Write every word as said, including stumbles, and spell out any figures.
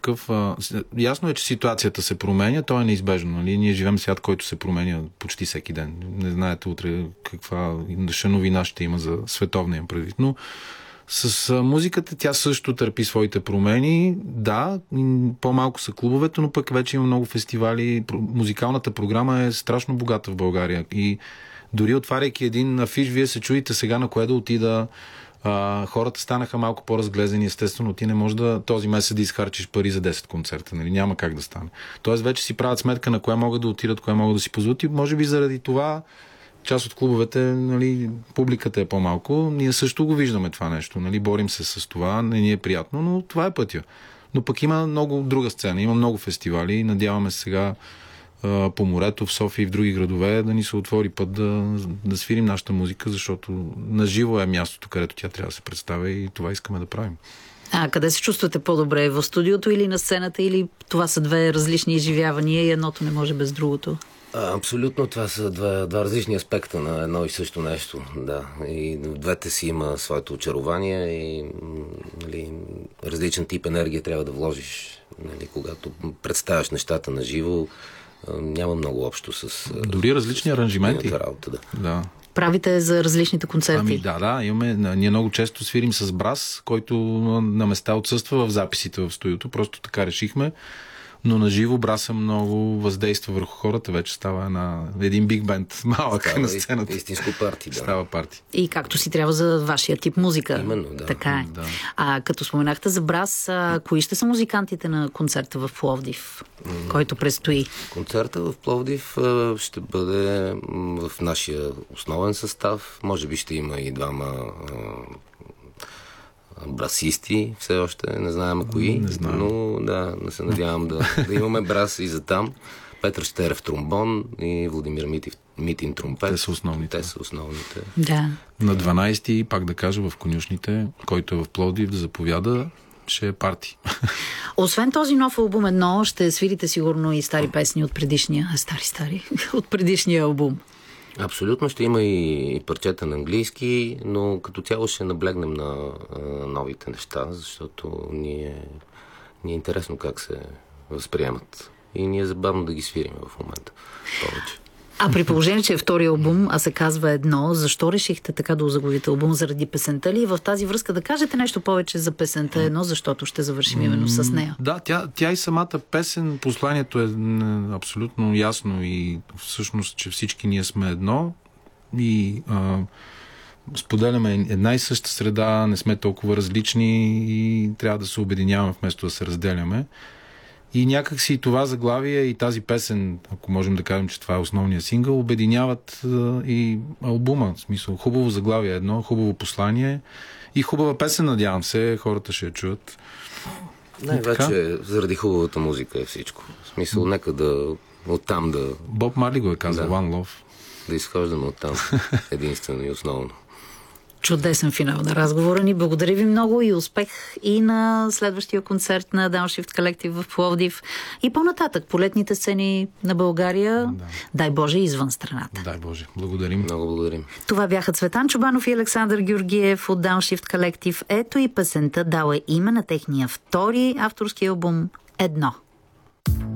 такъв... А, ясно е, че ситуацията се променя, то е неизбежно. Нали? Ние живеем свят, който се променя почти всеки ден. Не знаете утре каква новина ще има за световния предвид. Но с а, музиката тя също търпи своите промени. Да, по-малко са клубовете, но пък вече има много фестивали. Музикалната програма е страшно богата в България. И дори отваряйки един афиш, вие се чудите сега на кое да отида. А, хората станаха малко по-разглезени, естествено. Ти не можеш да този месец да изхарчиш пари за десет концерта. Нали? Няма как да стане. Тоест вече си правят сметка на кое могат да отидат, кое могат да си позволят. И може би заради това част от клубовете, нали, публиката е по-малко. Ние също го виждаме това нещо. Нали? Борим се с това. Не ни е приятно, но това е пътя. Но пък има много друга сцена. Има много фестивали. Надяваме се сега по морето, в София и в други градове, да ни се отвори път да, да свирим нашата музика, защото наживо е мястото, където тя трябва да се представя и това искаме да правим. А къде се чувствате по-добре? В студиото или на сцената? Или това са две различни изживявания и едното не може без другото? А, абсолютно, това са два, два различни аспекта на едно и също нещо. Да. И в двете си има своето очарование и, нали, различен тип енергия трябва да вложиш, нали, когато представяш нещата на живо. Няма много общо с... Дори различни с, аранжименти. С работа, да. Да. Правите за различните концерти? Ами да, да. Имаме, ние много често свирим с брас, който на места отсъства в записите в студиото. Просто така решихме. Но на живо браса много въздейства върху хората. Вече става една, един биг бенд малък става на сцената. Истинско парти, да. Става парти. И както си трябва за вашия тип музика. Именно, да. Така е. Да. А като споменахте за брас, а, кои ще са музикантите на концерта в Пловдив, mm. който предстои? Концерта в Пловдив ще бъде в нашия основен състав. Може би ще има и двама брасисти, все още не знаем кои, не знам. но да, не се надявам да, да имаме брас и за там. Петър Щерев тромбон и Владимир Митив, Митин тромпет. Те са основните. Те са основните. Да. На дванайсети, пак да кажа, в конюшните, който е в Пловдив, да заповяда, ще е парти. Освен този нов албум едно, ще свирите сигурно и стари песни от предишния, стари, стари, от предишния албум. Абсолютно ще има и парчета на английски, но като цяло ще наблегнем на а, новите неща, защото ни е, ни е интересно как се възприемат. И ни е забавно да ги свирим в момента повече. А при положение, че е втори албум, а се казва едно, защо решихте така да озаглавите албум? Заради песента ли? И в тази връзка да кажете нещо повече за песента едно, защото ще завършим именно с нея. Да, тя, тя и самата песен, посланието е абсолютно ясно и всъщност, че всички ние сме едно и а, споделяме една и съща среда, не сме толкова различни и трябва да се обединяваме вместо да се разделяме. И някак си това заглавие и тази песен, ако можем да кажем, че това е основният сингъл, обединяват а, и албума. В смисъл, хубаво заглавие едно, хубаво послание и хубава песен, надявам се, хората ще я чуят. Най-вече заради хубавата музика е всичко. В смисъл, нека да оттам да... Боб Марли го е казал, да. One Love. Да изхождаме оттам единствено и основно. Чудесен финал на разговора ни. Благодаря ви много и успех и на следващия концерт на Downshift Collective в Пловдив и по-нататък по летните сцени на България. Да. Дай Боже, извън страната. Дай Боже. Благодарим. Много благодарим. Това бяха Цветан Чобанов и Александър Георгиев от Downshift Collective. Ето и песента дала име на техния втори авторски албум «Едно».